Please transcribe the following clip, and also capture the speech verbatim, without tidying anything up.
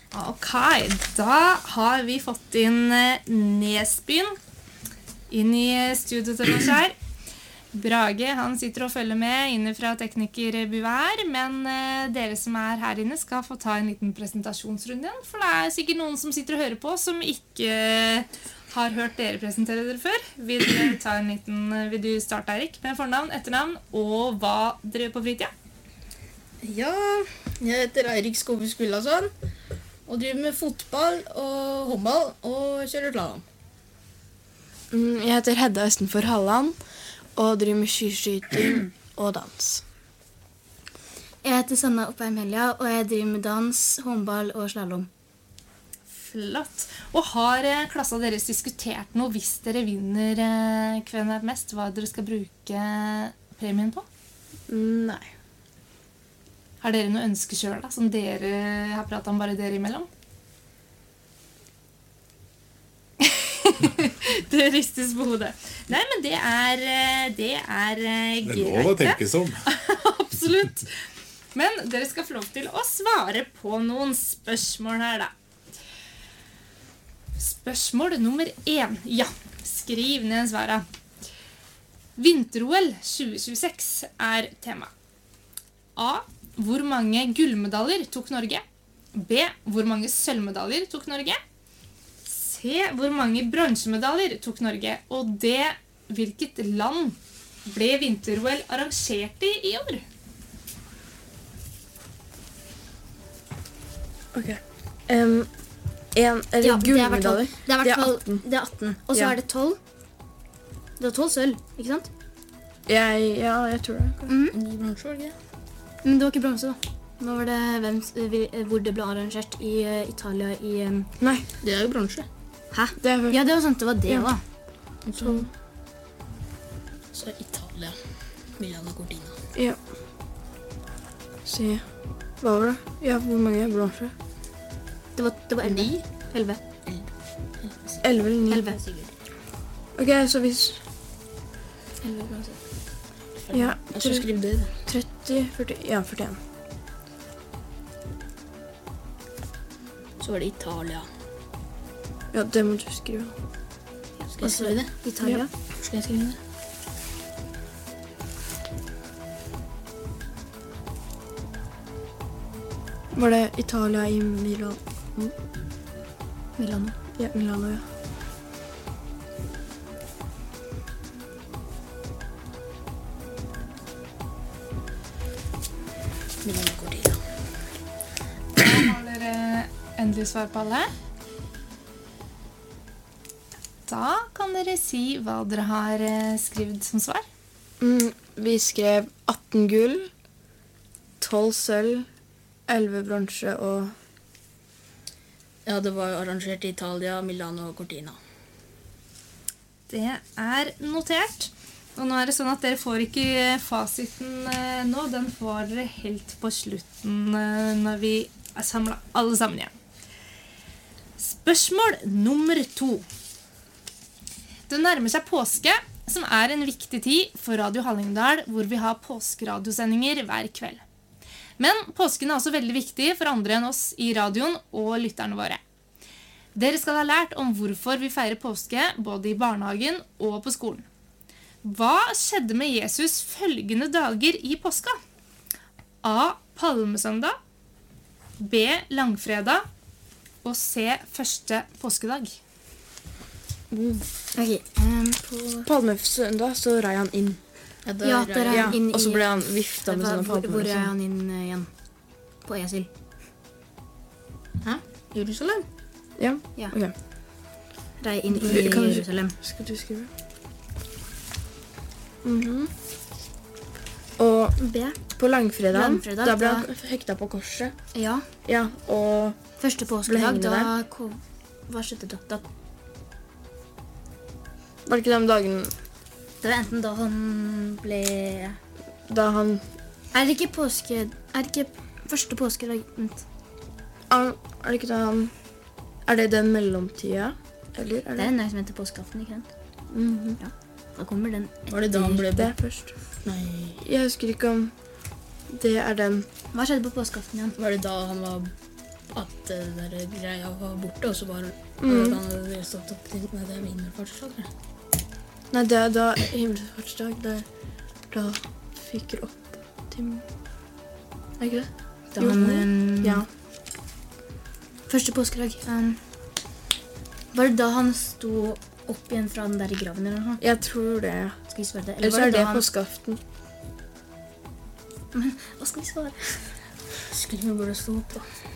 Ok, da har vi fått inn Nesbyen inn i studio til oss her. Brage, han sitter og følger med inne fra teknikerbua her, men dere som er her inne skal få ta en liten presentasjonsrunde igjen, for det er sikkert noen som sitter og hører på som ikke har hørt dere presentere dere før. Vil dere ta en liten, vil du starte, Erik, med fornavn, etternavn og hva dere gjør på fritida? Ja, jeg heter Eirik Skove Skullason og driver med fotball og håndball og kjører slalom. Jeg heter Hedda Østenfor Halland og driver med skiskyting og dans. Jeg heter Sanna Oppheim Helja, og jeg driver med dans, håndball og slalom. Flott. Og har klassa deres diskutert noe hvis dere vinner Hvem er mest, hva dere skal bruke premien på? Nei. Har dere noe ønske selv da, som dere har pratet om bare dere imellom? Det ristes på hodet. Nei, men det er, det er greit. Det er lov å tenke sånn. Absolutt. Men dere skal få lov til å svare på noen spørsmål her da. Spørsmål nummer én. Ja, skriv ned svaret. Vinter-O L tjue tjueseks er tema. A. Hvor mange gullmedaljer tok Norge? B. Hvor mange sølvmedaljer tok Norge? C. Hvor mange bronsemedaljer tok Norge? Og D. Hvilket land ble Vinter-O L arrangert i i år? Ok. Um, en, eller Ja, det er hvert fall- gullmedaljer. Det er hvert fall atten. det er atten. Og så Ja. er det tolv. Det er tolv sølv, ikke sant? Jeg, ja, jeg tror det. Ni bransjer, var det ikke det? Men det var ikke bronse da. Nå var det hvem, eh, hvor det ble arrangert i eh, Italia i... eh, Nei, Det er jo bransje. Hæ? det er vel... Ja, det var sant, det var det Ja. da. Så, så er Italia, Milano Cortina. Ja. Se, hva var det? Ja, hvor mange bransjer? Det var, det var elleve. Ni? Elleve. Elleve eller ni? Elleve. Ok, så hvis... Elleve bronse. Ja, Og så skriv det. tretti, førti... Ja, førtien. Så var det Italia. Ja, det må du skrive. Skal jeg skrive det? Italia. Skal jeg skrive det? Var det Italia i Milan? Milano. Ja, Milano, ja. Milano Cortina. Da har dere endelig svar på alle. Da kan dere si hva dere har eh, skrevet som svar. Mm, vi skrev atten gull, tolv sølv, elleve bronse og... Ja, det var arrangert i Italia, Milano og Cortina. Det er notert. Og nå er det sånn at dere får ikke fasiten eh, nå. Den får dere helt på slutten eh, når vi er samlet alle sammen igjen. Spørsmål nummer to. Det nærmer seg påske, som er en viktig tid for Radio Hallingdal, hvor vi har påskeradiosendinger hver kveld. Men påsken er også veldig viktig for andre enn oss i radioen og lytterne våre. Dere skal ha lært om hvorfor vi feirer påske, både i barnehagen og på skolen. Hva skjedde med Jesus følgende dager i påska? A. Palmesøndag, B. Langfredag og C. Første påskedag. Ok, um, på... Palmesøndag så rei han inn. Ja, da Ja, er der er Ja, han inn i... og så ble han vifta med Hva- sånne hvor, palmer. hvor og er sånn. han inn eh, igjen? På Esel. Hæ? Jerusalem? Ja, Ja. ok. Rei inn i Kan du- Jerusalem. Skal du skrive? Mhm. Og B. på langfredag, Langfredag, da ble da- han hekta på korset. Ja. Ja, og Første Ble påskedag, hengende da kom... Hva skjedde da? da? var det ikke den dagen Det var enten da han ble... da han... Er det ikke påske... Er det ikke første påskedag? Vent. Er er det ikke da han... Er det den mellomtida? Eller er Det det... er en dag som heter påskeaften, ikke sant? Mhm. Da kommer den Var det da han ble Det det? er først. Nei. Jeg husker ikke om det er den... Hva skjedde på påskeaften igjen? Var det da han var at det der greia var borte, og så bare Mm. han hadde stått opp til med det himmelfartsdag. Nei, det er da himmelfartsdag, der da fyker opp til... Er det ikke det? Da Jo. han, um, Ja. Første påskedag. Um, var det da han sto opp igjen fra den der i graven eller noe? Jeg tror det. Skal vi svare det? Eller så var er det da han- påskeaften. Hva skal vi svare? Skulle vi burde stå opp, da.